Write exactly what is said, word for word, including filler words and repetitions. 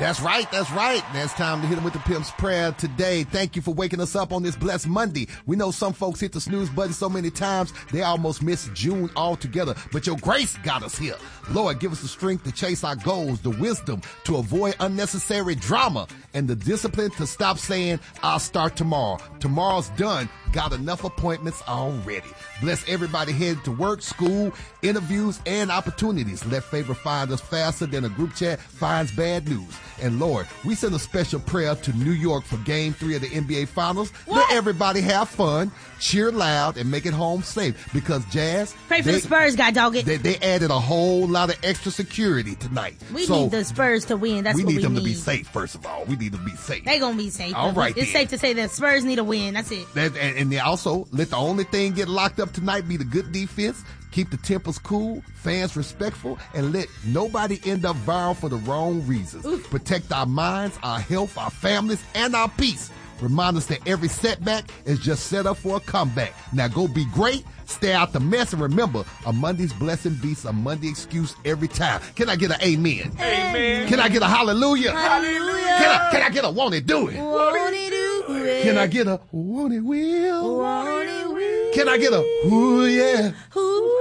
That's right, that's right. Now it's time to hit them with the Pimp's Prayer today. Thank you for waking us up on this blessed Monday. We know some folks hit the snooze button so many times, they almost miss June altogether. But your grace got us here. Lord, give us the strength to chase our goals, the wisdom to avoid unnecessary drama, and the discipline to stop saying, I'll start tomorrow. Tomorrow's done. Got enough appointments already. Bless everybody headed to work, school, interviews, and opportunities. Let favor find us faster than a group chat finds bad news. And Lord, we send a special prayer to New York for game three of the N B A Finals. What? Let everybody have fun, cheer loud, and make it home safe. Because Jazz, pray for they, the Spurs, God dog it. They, they added a whole lot of extra security tonight. We so need the Spurs to win. That's we what need we them need. to be safe, first of all. We need them to be safe. They gonna be safe. All right, It's then. safe to say that Spurs need a win. That's it. That, and, and they also let the only thing get locked up tonight be the good defense. Keep the tempers cool, fans respectful, and let nobody end up viral for the wrong reasons. Oof. Protect our minds, our health, our families, and our peace. Remind us that every setback is just set up for a comeback. Now go be great, stay out the mess, and remember, a Monday's blessing beats a Monday excuse every time. Can I get an amen? Amen. Can I get a hallelujah? Hallelujah. Can I, can I get a won't it do it? Won't it do it? Can I get a won't it will? Won't it will? Can I get a ooh yeah? Ooh.